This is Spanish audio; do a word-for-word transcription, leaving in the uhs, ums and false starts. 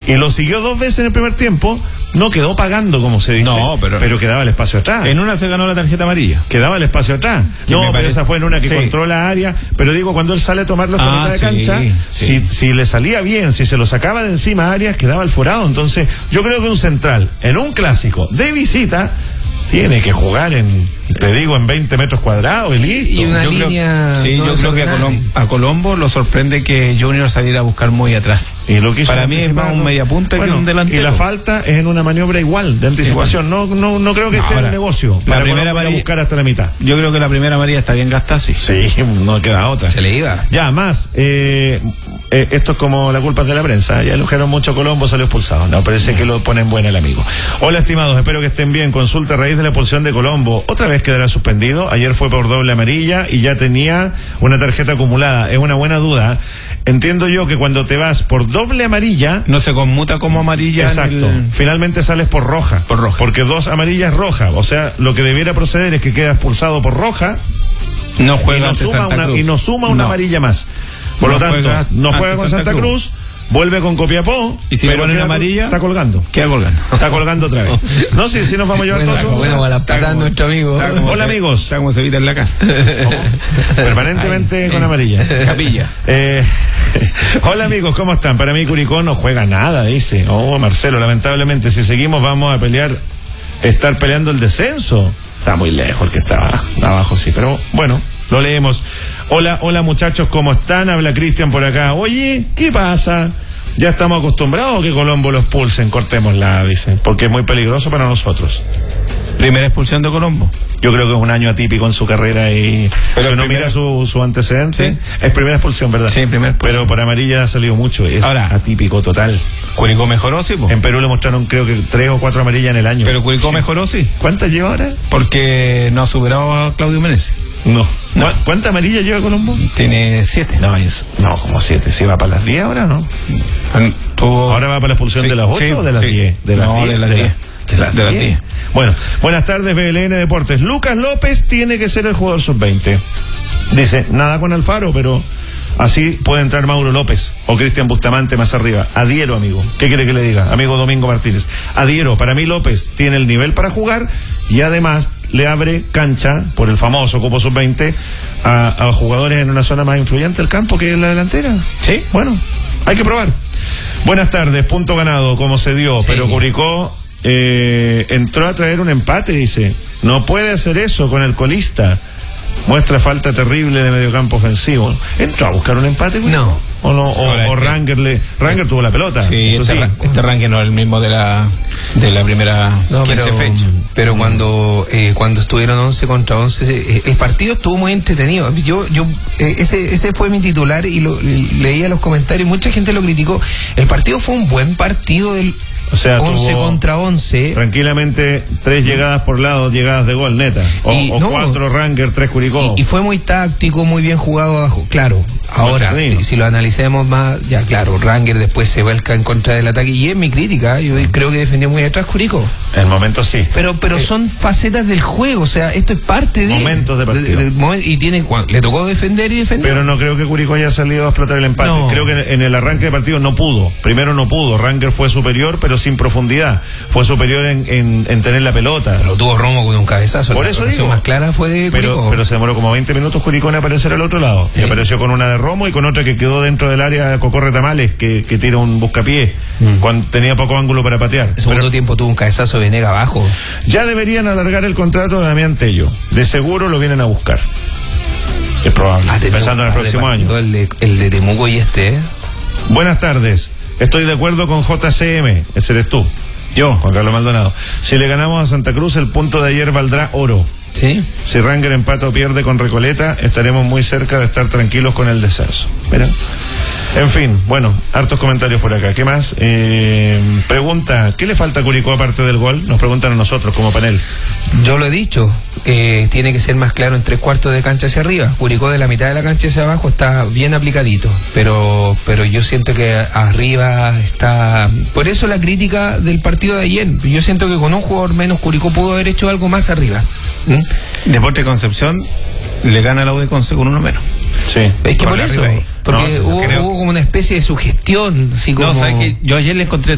y lo siguió dos veces en el primer tiempo, no quedó pagando, como se dice. No, pero, pero quedaba el espacio atrás. En una se ganó la tarjeta amarilla. Quedaba el espacio atrás. No, pero esa fue en una que sí. controla área. Pero digo, cuando él sale a tomar los ah, de sí, cancha, sí. Si, si le salía bien, si se lo sacaba de encima a Arias, quedaba el forado. Entonces, yo creo que un central, en un clásico de visita, tiene que jugar en, te digo, en veinte metros cuadrados y listo. Y una yo línea. Creo, sí, no yo creo que a Colombo, a Colombo lo sorprende que Junior saliera a buscar muy atrás. Y lo que hizo para mí es más un media punta bueno, que un delantero. Y la falta es en una maniobra igual, de anticipación. Igual. No, no, no creo que no, sea ahora, un negocio. La primera María, buscar hasta la mitad. Yo creo que la primera María está bien gastada, sí. Sí, no queda otra. Se le iba. Ya, más. Eh, eh, esto es como la culpa de la prensa. Ya elogiaron mucho a Colombo, salió expulsado. No, parece que lo ponen buena el amigo. Hola, estimados, espero que estén bien. Consulta a raíz de la expulsión de Colombo. Otra vez quedará suspendido. Ayer fue por doble amarilla y ya tenía una tarjeta acumulada. Es una buena duda. Entiendo yo que cuando te vas por doble amarilla no se conmuta como amarilla. Exacto. El... Finalmente sales por roja. Por roja. Porque dos amarillas roja. O sea, lo que debiera proceder es que queda expulsado por roja. No juega y no suma Santa una, Cruz. y no suma una no. amarilla más. Por no lo tanto, juega no juega con Santa, Santa Cruz. Cruz. Vuelve con Copiapó. Y si pero le ponen amarilla, está colgando. Queda colgando. Está colgando otra vez. No sé si nos vamos a llevar bueno, todos. Bueno, para parar nuestro amigo. Hola, se, amigos. Está como se evita en la casa. Permanentemente Ay, con amarilla. Capilla. Eh, hola, amigos, ¿cómo están? Para mí Curicó no juega nada, dice. Oh, Marcelo, lamentablemente, si seguimos vamos a pelear, estar peleando el descenso. Está muy lejos el que está abajo, sí, pero bueno. Lo leemos. Hola, hola muchachos, ¿cómo están? Habla Cristian por acá. Oye, ¿qué pasa? Ya estamos acostumbrados a que Colombo los expulsen. Cortémosla, dicen, porque es muy peligroso para nosotros. Primera expulsión de Colombo. Yo creo que es un año atípico en su carrera y pero si uno primera... mira su, su antecedente, ¿sí? Es primera expulsión, ¿verdad? Sí, primera expulsión. Pero por amarilla ha salido mucho, es Ahora, atípico total. ¿Curicó mejoró, sí? Po? En Perú le mostraron creo que tres o cuatro amarillas en el año. ¿Pero Curicó sí. mejoró, sí? ¿Cuántas lleva ahora? Porque no ha superado a Claudio Menezes. No. no. ¿Cuántas amarillas lleva Colombo? Tiene siete. No, es, no, como siete. ¿Sí va para las diez ahora, no? Tuvo... ¿Ahora va para la expulsión sí, de las ocho sí, o de las diez? Sí. De las no, diez. De las diez. De las de diez. Bueno, buenas tardes, B L N Deportes. Lucas López tiene que ser el jugador sub veinte. Dice, nada con Alfaro, pero así puede entrar Mauro López o Cristian Bustamante más arriba. Adhiero, amigo. ¿Qué quiere que le diga? Amigo Domingo Martínez. Adhiero. Para mí López tiene el nivel para jugar y además le abre cancha por el famoso Cupo sub veinte a, a jugadores en una zona más influyente del campo que es la delantera. Sí. Bueno, hay que probar. Buenas tardes, punto ganado, como se dio, sí. Pero Curicó eh, entró a traer un empate, dice. No puede hacer eso con el colista. Muestra falta terrible de mediocampo ofensivo. ¿Entró a buscar un empate, Curicó? No. O no, o, o Ranger le, Ranger tuvo la pelota. Sí, eso este, sí. este Ranger no es el mismo de la de la primera no, quince pero, fecha. Pero cuando eh, cuando estuvieron once contra once, eh, el partido estuvo muy entretenido. Yo yo eh, ese ese fue mi titular y lo y leía los comentarios, mucha gente lo criticó. El partido fue un buen partido del O sea, once contra once. Tranquilamente, tres llegadas por lado, llegadas de gol neta. O, y, o no, cuatro Ranger, tres Curicó. Y, y fue muy táctico, muy bien jugado abajo. Claro, ahora, si, si lo analicemos más, ya claro, Ranger después se vuelca en contra del ataque. Y es mi crítica, yo creo que defendió muy atrás Curicó. En el momento sí. Pero pero eh, son facetas del juego, o sea, esto es parte de... Momentos de partido. De, de, de, y tiene, le tocó defender y defender. Pero no creo que Curicó haya salido a explotar el empate. No. Creo que en el arranque de partido no pudo. Primero no pudo. Ranger fue superior, pero sin profundidad. Fue superior en, en, en tener la pelota. Pero tuvo Romo con un cabezazo. Por la eso digo. más clara fue de pero, Curicó. pero se demoró como veinte minutos Curicó en aparecer al otro lado. Sí. Y apareció con una de Romo y con otra que quedó dentro del área Cocorre Tamales, que, que tira un buscapié, mm. cuando tenía poco ángulo para patear. El segundo pero, tiempo tuvo un cabezazo de Venega abajo. Ya deberían alargar el contrato de Damián Tello. De seguro lo vienen a buscar. Es probable. Ah, pensando en el próximo año. El de, el de Temuco y este. ¿eh? Buenas tardes. Estoy de acuerdo con J C M. Ese eres tú. Yo, Juan Carlos Maldonado. Si le ganamos a Santa Cruz, el punto de ayer valdrá oro. Sí. Si Ranger empata o pierde con Recoleta, estaremos muy cerca de estar tranquilos con el descenso. ¿Mira? En fin, bueno, hartos comentarios por acá. ¿Qué más? Eh, pregunta, ¿qué le falta a Curicó aparte del gol? Nos preguntan a nosotros como panel. Yo lo he dicho, eh, tiene que ser más claro en tres cuartos de cancha hacia arriba. Curicó de la mitad de la cancha hacia abajo está bien aplicadito, pero pero yo siento que arriba está... Por eso la crítica del partido de ayer. Yo siento que con un jugador menos Curicó pudo haber hecho algo más arriba. ¿Mm? Deporte Concepción le gana a la U de Conce con uno menos. Sí. Es que por eso, porque no, hubo, creo... hubo como una especie de sugestión, así como... No, ¿sabes qué? Yo ayer le encontré